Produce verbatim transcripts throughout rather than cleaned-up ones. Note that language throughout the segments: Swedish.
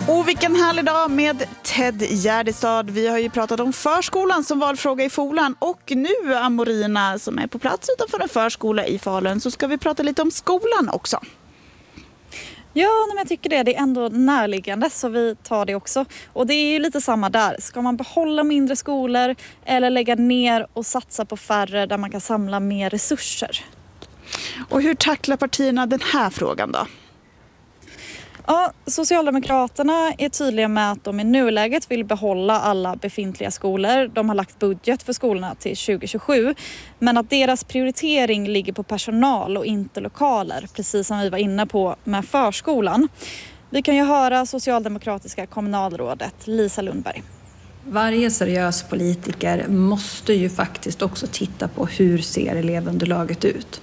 Och vilken härlig dag med Ted Gärdestad. Vi har ju pratat om förskolan som valfråga i Folan. Och nu, Amorina, som är på plats utanför en förskola i Falun, så ska vi prata lite om skolan också. Ja, men jag tycker det. Det är ändå närliggande, så vi tar det också. Och det är ju lite samma där. Ska man behålla mindre skolor eller lägga ner och satsa på färre där man kan samla mer resurser? Och hur tacklar partierna den här frågan då? Ja, Socialdemokraterna är tydliga med att de i nuläget vill behålla alla befintliga skolor. De har lagt budget för skolorna till tjugo tjugosju. Men att deras prioritering ligger på personal och inte lokaler, precis som vi var inne på med förskolan. Vi kan ju höra socialdemokratiska kommunalrådet Lisa Lundberg. Varje seriös politiker måste ju faktiskt också titta på hur ser elevunderlaget ut.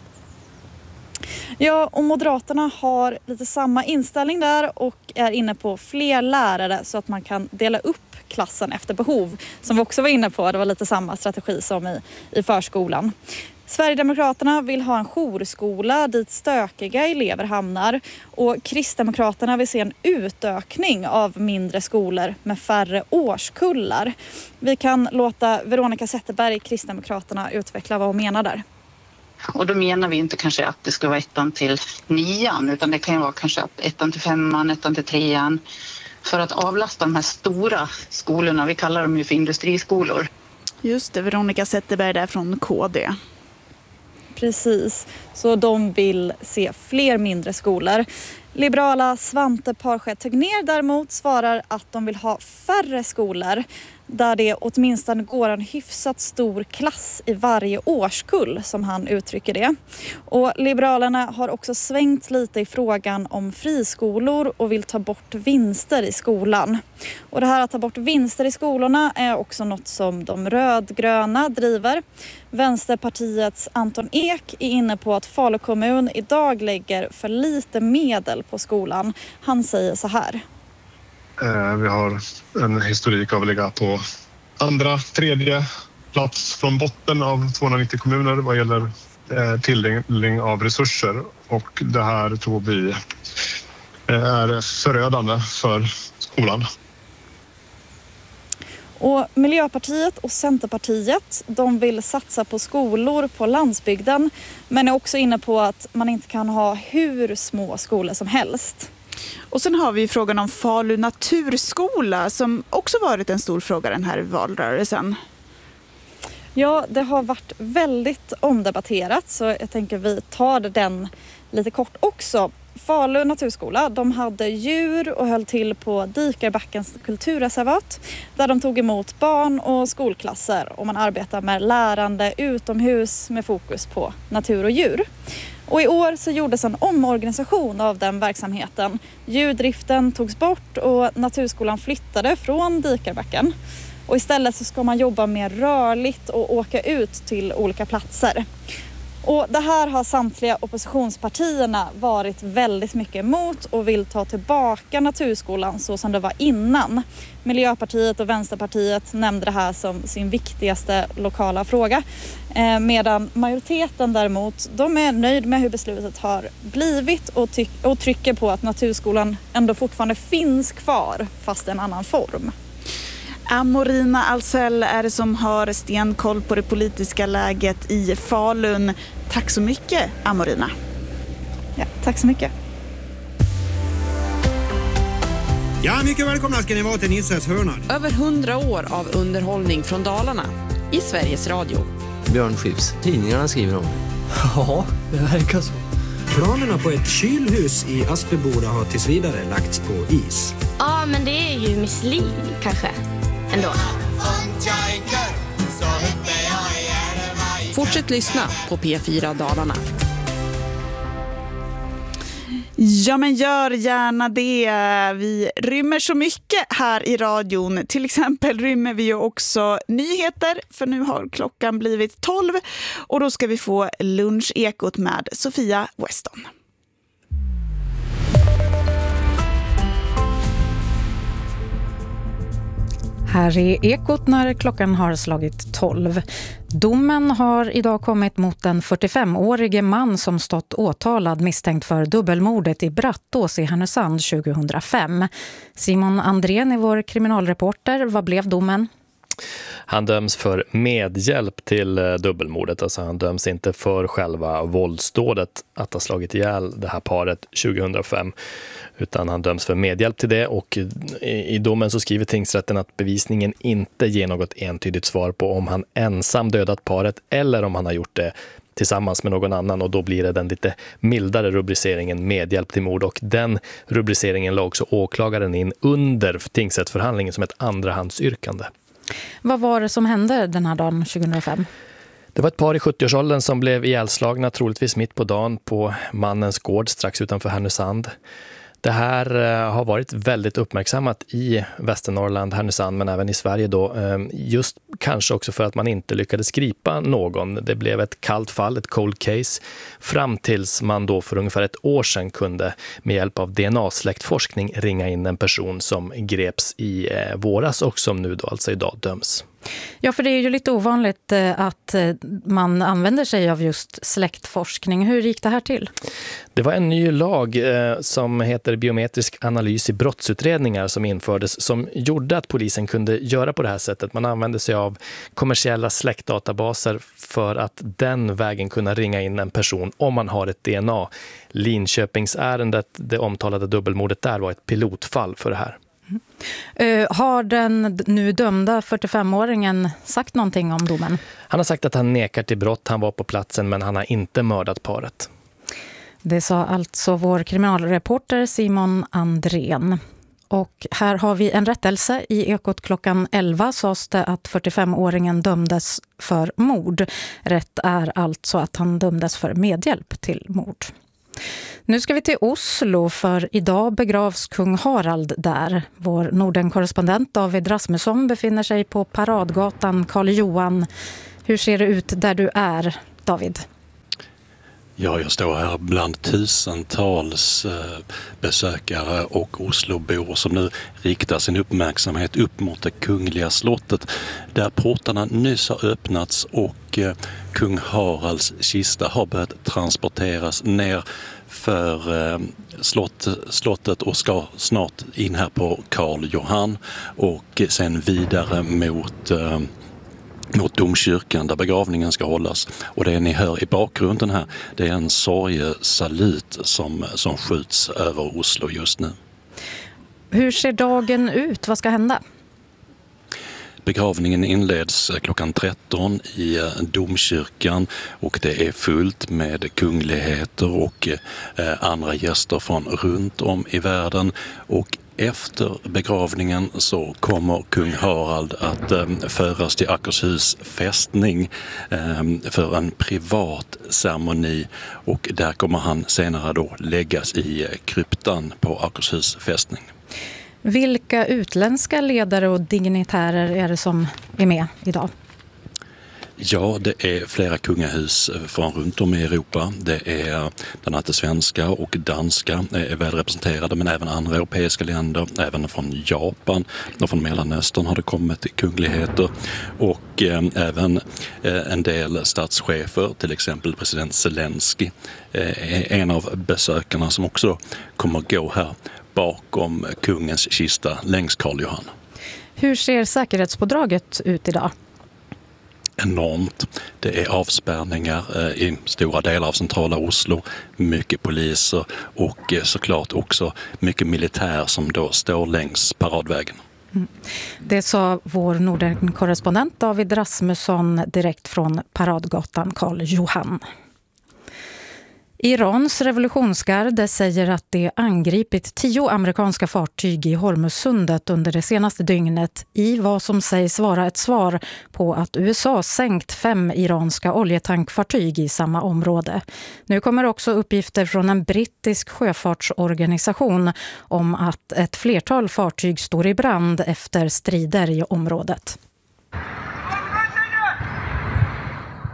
Ja, och Moderaterna har lite samma inställning där och är inne på fler lärare så att man kan dela upp klassen efter behov. Som vi också var inne på, det var lite samma strategi som i, i förskolan. Sverigedemokraterna vill ha en jourskola dit stökiga elever hamnar, och Kristdemokraterna vill se en utökning av mindre skolor med färre årskullar. Vi kan låta Veronica Zetterberg, Kristdemokraterna, utveckla vad hon menar där. Och då menar vi inte kanske att det ska vara ettan till nian, utan det kan ju vara kanske att ettan till femman, ettan till trean, för att avlasta de här stora skolorna. Vi kallar dem ju för industriskolor. Just det, Veronica Zetterberg där från K D. Precis, så de vill se fler mindre skolor. Liberala Svante Parskett Tegnér däremot svarar att de vill ha färre skolor där det åtminstone går en hyfsat stor klass i varje årskull, som han uttrycker det. Och Liberalerna har också svängt lite i frågan om friskolor och vill ta bort vinster i skolan. Och det här att ta bort vinster i skolorna är också något som de rödgröna driver. Vänsterpartiets Anton Ek är inne på att Falu kommun idag lägger för lite medel på skolan. Han säger så här. Vi har en historik av att ligga på andra, tredje plats från botten av tvåhundranittio kommuner vad gäller tilldelning av resurser. Och det här tror vi är förödande för skolan. Och Miljöpartiet och Centerpartiet, de vill satsa på skolor på landsbygden, men är också inne på att man inte kan ha hur små skolor som helst. Och sen har vi frågan om Falu naturskola som också varit en stor fråga den här valrörelsen. Ja, det har varit väldigt omdebatterat, så jag tänker vi tar den lite kort också. Falu naturskola, de hade djur och höll till på Dikarbackens kulturreservat där de tog emot barn och skolklasser, och man arbetar med lärande utomhus med fokus på natur och djur. Och i år så gjordes en omorganisation av den verksamheten. Djurdriften togs bort och naturskolan flyttade från Dikarbacken. Och istället så ska man jobba mer rörligt och åka ut till olika platser. Och det här har samtliga oppositionspartierna varit väldigt mycket emot och vill ta tillbaka naturskolan så som det var innan. Miljöpartiet och Vänsterpartiet nämnde det här som sin viktigaste lokala fråga. Eh, medan majoriteten däremot, de är nöjd med hur beslutet har blivit och, ty- och trycker på att naturskolan ändå fortfarande finns kvar fast i en annan form. Amorina Alsell är det som har stenkoll på det politiska läget i Falun. Tack så mycket, Amorina. Ja, tack så mycket. Ja, mycket välkomna ska ni vara till Nisses hörnar. Över hundra år av underhållning från Dalarna i Sveriges Radio. Björn Skifs, tidningarna skriver om. Ja, det verkar så. Planerna på ett kylhus i Aspeboda har tills vidare lagts på is. Ja, men det är ju Miss Li, kanske. Ändå. Fortsätt lyssna på P fyra Dalarna. Ja, men gör gärna det. Vi rymmer så mycket här i radion. Till exempel rymmer vi ju också nyheter, för nu har klockan blivit tolv och då ska vi få lunchekot med Sofia Weston. Här är Ekot när klockan har slagit tolv. Domen har idag kommit mot en fyrtiofemårige man som stått åtalad misstänkt för dubbelmordet i Brattås i Härnösand tjugohundrafem. Simon Andrén är vår kriminalreporter. Vad blev domen? Han döms för medhjälp till dubbelmordet. Alltså han döms inte för själva våldsdådet att ha slagit ihjäl det här paret tjugohundrafem. Utan han döms för medhjälp till det, och i domen så skriver tingsrätten att bevisningen inte ger något entydigt svar på om han ensam dödat paret eller om han har gjort det tillsammans med någon annan, och då blir det den lite mildare rubriceringen medhjälp till mord, och den rubriceringen la också åklagaren in under tingsrättsförhandlingen som ett andrahandsyrkande. Vad var det som hände den här dagen tjugohundrafem? Det var ett par i sjuttioårsåldern som blev ihjälslagna troligtvis mitt på dagen på mannens gård strax utanför Härnösand. Det här har varit väldigt uppmärksammat i Västernorrland, Härnösand, men även i Sverige då. Just kanske också för att man inte lyckades gripa någon. Det blev ett kallt fall, ett cold case, fram tills man då för ungefär ett år sedan kunde med hjälp av D N A-släktforskning ringa in en person som greps i våras och som nu då alltså idag döms. Ja, för det är ju lite ovanligt att man använder sig av just släktforskning. Hur gick det här till? Det var en ny lag eh, som heter biometrisk analys i brottsutredningar som infördes, som gjorde att polisen kunde göra på det här sättet. Man använde sig av kommersiella släktdatabaser för att den vägen kunna ringa in en person om man har ett D N A. Linköpingsärendet, det omtalade dubbelmordet där, var ett pilotfall för det här. Uh, har den nu dömda fyrtiofemåringen sagt någonting om domen? Han har sagt att han nekar till brott, han var på platsen, men han har inte mördat paret. Det sa alltså vår kriminalreporter Simon Andrén. Och här har vi en rättelse. I Ekot klockan elva sades det att fyrtiofemåringen dömdes för mord. Rätt är alltså att han dömdes för medhjälp till mord. Nu ska vi till Oslo, för idag begravs kung Harald där. Vår Norden-korrespondent David Rasmusson befinner sig på Paradgatan Karl Johan. Hur ser det ut där du är, David? Ja, jag står här bland tusentals eh, besökare och Oslobor som nu riktar sin uppmärksamhet upp mot det kungliga slottet, där portarna nyss har öppnats och eh, kung Haralds kista har börjat transporteras ner för eh, slott, slottet och ska snart in här på Karl Johan och sen vidare mot eh, mot domkyrkan där begravningen ska hållas. Och det ni hör i bakgrunden här, det är en sorgesalut som, som skjuts över Oslo just nu. Hur ser dagen ut? Vad ska hända? Begravningen inleds klockan tretton i domkyrkan och det är fullt med kungligheter och eh, andra gäster från runt om i världen. Och efter begravningen så kommer kung Harald att eh, föras till Akershus fästning eh, för en privat ceremoni, och där kommer han senare då läggas i kryptan på Akershus fästning. Vilka utländska ledare och dignitärer är det som är med idag? Ja, det är flera kungahus från runt om i Europa. Det är bland annat svenska och danska är väl representerade, men även andra europeiska länder, även från Japan och från Mellanöstern har det kommit kungligheter, och eh, även eh, en del statschefer, till exempel president Zelensky eh, är en av besökarna som också kommer gå här bakom kungens kista längs Karl Johan. Hur ser säkerhetspådraget ut idag? Enormt. Det är avspärrningar eh, i stora delar av centrala Oslo, mycket poliser och eh, såklart också mycket militär som då står längs paradvägen. Mm. Det sa vår Norden-korrespondent David Rasmusson direkt från Paradgatan Karl Johan. Irans revolutionsgarde säger att det angripit tio amerikanska fartyg i Hormuzsundet under det senaste dygnet i vad som sägs vara ett svar på att U S A sänkt fem iranska oljetankfartyg i samma område. Nu kommer också uppgifter från en brittisk sjöfartsorganisation om att ett flertal fartyg står i brand efter strider i området.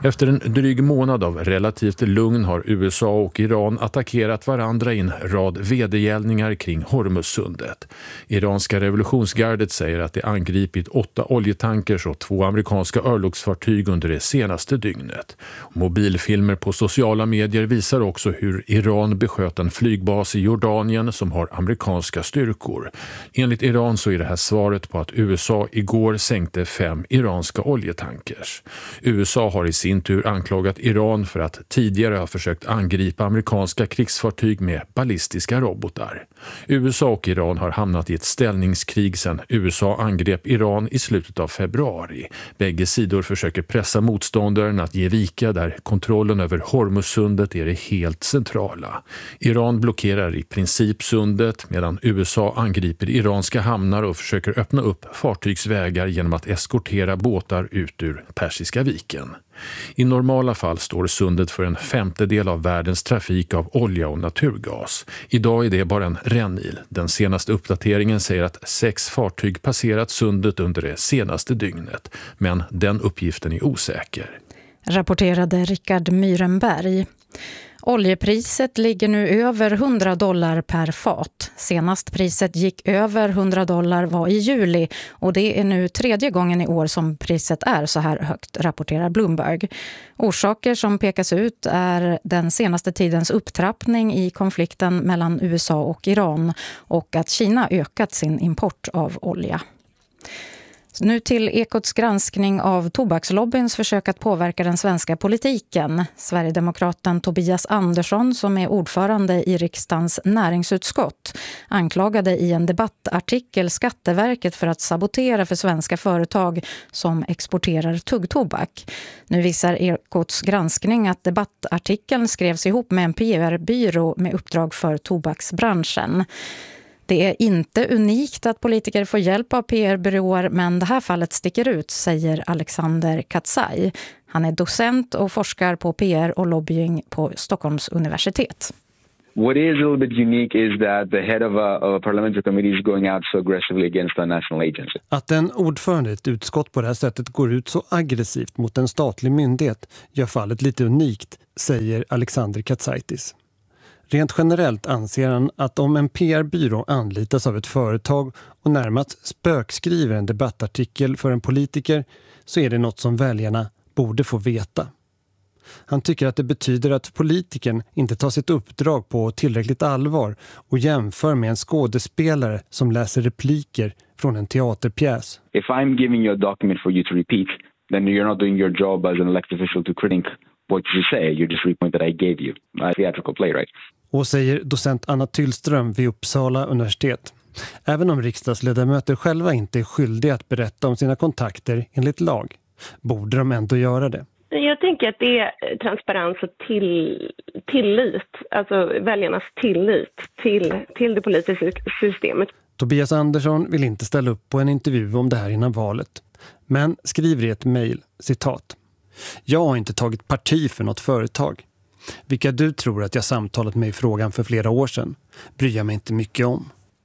Efter en dryg månad av relativt lugn har U S A och Iran attackerat varandra i en rad vedergällningar kring Hormuzsundet. Iranska revolutionsgardet säger att det angripit åtta oljetankers och två amerikanska örlogsfartyg under det senaste dygnet. Mobilfilmer på sociala medier visar också hur Iran besköt en flygbas i Jordanien som har amerikanska styrkor. Enligt Iran så är det här svaret på att U S A igår sänkte fem iranska oljetankers. U S A har i sin tur anklagat Iran för att tidigare ha försökt angripa amerikanska krigsfartyg med ballistiska robotar. U S A och Iran har hamnat i ett ställningskrig sedan U S A angrep Iran i slutet av februari. Bägge sidor försöker pressa motståndaren att ge vika där kontrollen över Hormuzsundet är det helt centrala. Iran blockerar i princip sundet medan U S A angriper iranska hamnar och försöker öppna upp fartygsvägar genom att eskortera båtar ut ur Persiska viken. I normala fall står sundet för en femtedel av världens trafik av olja och naturgas. Idag är det bara en rännil. Den senaste uppdateringen säger att sex fartyg passerat sundet under det senaste dygnet, men den uppgiften är osäker. Rapporterade Rickard Myrenberg. Oljepriset ligger nu över hundra dollar per fat. Senast priset gick över hundra dollar var i juli och det är nu tredje gången i år som priset är så här högt, rapporterar Bloomberg. Orsaker som pekas ut är den senaste tidens upptrappning i konflikten mellan U S A och Iran och att Kina ökat sin import av olja. Nu till Ekots granskning av tobakslobbyns försök att påverka den svenska politiken. Sverigedemokraten Tobias Andersson, som är ordförande i riksdagens näringsutskott, anklagade i en debattartikel Skatteverket för att sabotera för svenska företag som exporterar tuggtobak. Nu visar Ekots granskning att debattartikeln skrevs ihop med en P R-byrå med uppdrag för tobaksbranschen. Det är inte unikt att politiker får hjälp av P R-byråer, men det här fallet sticker ut, säger Alexander Katsai. Han är docent och forskar på P R och lobbying på Stockholms universitet. What is a little bit unique is that the head of a, of a parliamentary committee is going out so aggressively against a national agency. Att en ordförande i ett utskott på det här sättet går ut så aggressivt mot en statlig myndighet gör fallet lite unikt, säger Alexander Katsaitis. Rent generellt anser han att om en P R-byrå anlitas av ett företag och närmast spökskriver en debattartikel för en politiker så är det något som väljarna borde få veta. Han tycker att det betyder att politikern inte tar sitt uppdrag på tillräckligt allvar och jämför med en skådespelare som läser repliker från en teaterpjäs. If I'm giving you a document for you to repeat, then you're not doing your job as an elected official to critique what you say. You're just repeating that I gave you. A theatrical play, right? Och säger docent Anna Tyllström vid Uppsala universitet. Även om riksdagsledamöter själva inte är skyldiga att berätta om sina kontakter enligt lag, borde de ändå göra det. Jag tänker att det är transparens och till, tillit, alltså väljarnas tillit till, till det politiska systemet. Tobias Andersson vill inte ställa upp på en intervju om det här innan valet, men skriver i ett mejl, citat: "Jag har inte tagit parti för något företag. Vilka du tror att jag samtalat med i frågan för flera år sedan bryr jag mig inte mycket om."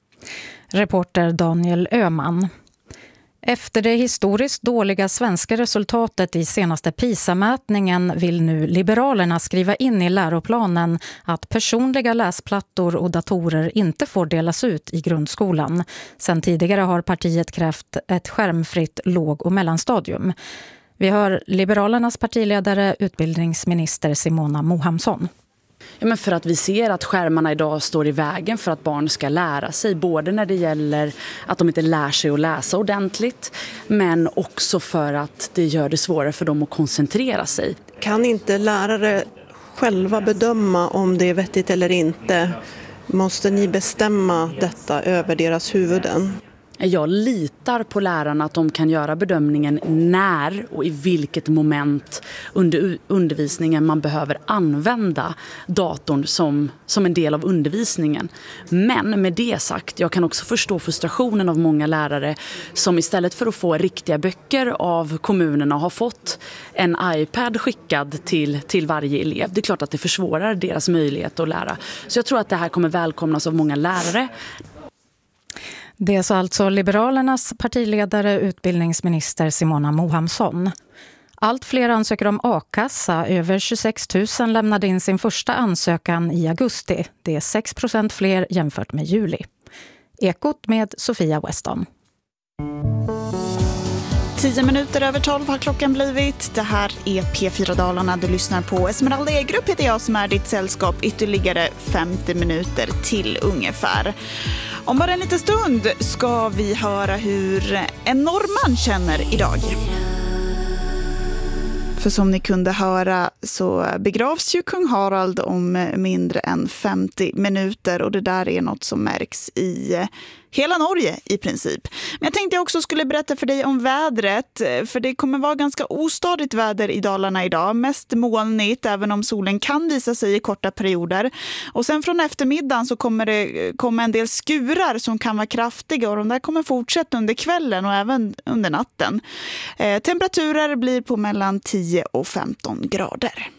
Reporter Daniel Öhman. Efter det historiskt dåliga svenska resultatet i senaste PISA-mätningen vill nu Liberalerna skriva in i läroplanen att personliga läsplattor och datorer inte får delas ut i grundskolan. Sen tidigare har partiet krävt ett skärmfritt låg- och mellanstadium. Vi hör Liberalernas partiledare, utbildningsminister Simona Mohamsson. Ja, men för att vi ser att skärmarna idag står i vägen för att barn ska lära sig, både när det gäller att de inte lär sig att läsa ordentligt, men också för att det gör det svårare för dem att koncentrera sig. Kan inte lärare själva bedöma om det är vettigt eller inte? Måste ni bestämma detta över deras huvuden? Jag litar på lärarna att de kan göra bedömningen när och i vilket moment under undervisningen man behöver använda datorn som, som en del av undervisningen. Men med det sagt, jag kan också förstå frustrationen av många lärare som istället för att få riktiga böcker av kommunerna har fått en iPad skickad till, till varje elev. Det är klart att det försvårar deras möjlighet att lära. Så jag tror att det här kommer välkomnas av många lärare. Det är så alltså Liberalernas partiledare, utbildningsminister Simona Mohamsson. Allt fler ansöker om a-kassa. Över tjugosex tusen lämnade in sin första ansökan i augusti. Det är sex procent fler jämfört med juli. Ekot med Sofia Weston. Tio minuter över tolv har klockan blivit. Det här är P fyra Dalarna. Du lyssnar på Esmeralda E-grupp heter jag som är ditt sällskap ytterligare femtio minuter till ungefär. Om bara en liten stund ska vi höra hur en norrman känner idag. För som ni kunde höra så begravs ju kung Harald om mindre än femtio minuter och det där är något som märks i hela Norge i princip. Men jag tänkte jag också skulle berätta för dig om vädret, för det kommer vara ganska ostadigt väder i Dalarna idag. Mest molnigt, även om solen kan visa sig i korta perioder. Och sen från eftermiddagen så kommer det komma en del skurar som kan vara kraftiga och de där kommer fortsätta under kvällen och även under natten. Eh, temperaturer blir på mellan tio och femton grader.